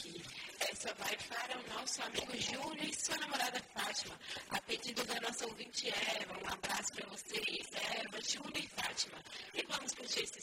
aqui. Essa vai para o nosso amigo Júlio e sua namorada Fátima. A pedido da nossa ouvinte Eva. Um abraço para vocês, Eva, Júlio e Fátima. E vamos curtir esse